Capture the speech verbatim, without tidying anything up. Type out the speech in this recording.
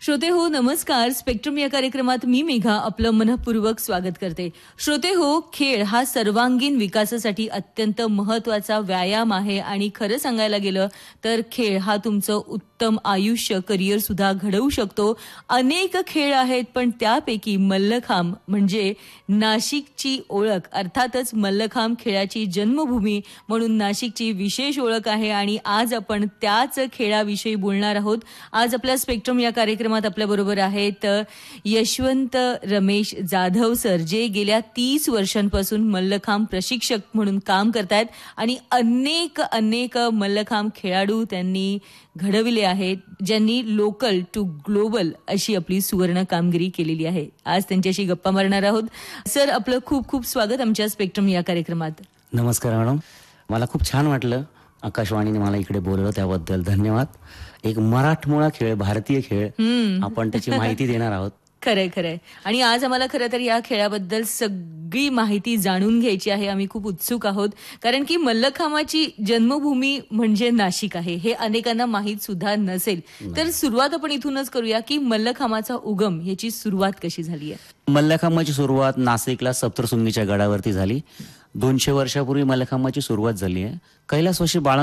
श्रोते हो नमस्कार. स्पेक्ट्रम या कार्यक्रमात मी मेघा आपलं मनपूर्वक स्वागत करते. श्रोते हो, खेळ हा सर्वांगीण विकासासाठी अत्यंत महत्त्वाचा व्यायाम आहे आणि खरं सांगायला गेलं तर खेळ हा तुमचं उत्तम आयुष्य करिअर सुद्धा घडवू शकतो. अनेक खेळ आहेत पण त्यापैकी मल्लखांब म्हणजे नाशिकची ओळख, अर्थातच मल्लखांब खेळाची जन्मभूमी म्हणून नाशिकची विशेष ओळख आहे आणि आज आपण त्याच खेळाविषयी बोलणार आहोत. आज आपल्या स्पेक्ट्रम या कार्यक्रमात आपल्या बरोबर आहेत यशवंत रमेश जाधव सर, जे गेल्या तीस वर्षांपासून मल्लखांब प्रशिक्षक म्हणून काम करतायत आणि अनेक अनेक मल्लखांब खेळाडू त्यांनी घडविले आहेत, ज्यांनी लोकल टू ग्लोबल अशी आपली सुवर्ण कामगिरी केलेली आहे. आज त्यांच्याशी गप्पा मारणार आहोत. सर, आपलं खूप खूप स्वागत आमच्या स्पेक्ट्रम या कार्यक्रमात. नमस्कार मॅडम, मला खूप छान वाटलं आकाशवाणीने मला इकडे बोलवलं, त्याबद्दल धन्यवाद. एक मराठमोळा खेळ, भारतीय खेळ, आपण त्याची माहिती देणार आहोत. खरंय खरंय. आणि आज आम्हाला खरं तर या खेळाबद्दल सगळी माहिती जाणून घ्यायची आहे. आम्ही खूप उत्सुक आहोत, कारण की मल्लखांबाची जन्मभूमी म्हणजे नाशिक आहे हे अनेकांना माहीत सुद्धा नसेल. तर सुरुवात आपण इथूनच करूया की मल्लखांबाचा उगम याची सुरुवात कशी झाली आहे. मल्लखांबाची सुरुवात नाशिकला सप्तशृंगीच्या गडावरती झाली. दोनशे वर्षापूर्वी मल्लखांबाची सुरुवात झाली आहे. कैलासवासी बाळा